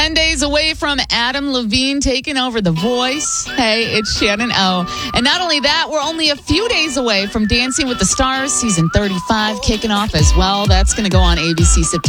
10 days away from Adam Levine taking over The Voice. Hey, it's Shannon O. And not only that, we're only a few days away from Dancing with the Stars season 35 kicking off as well. That's going to go on ABC September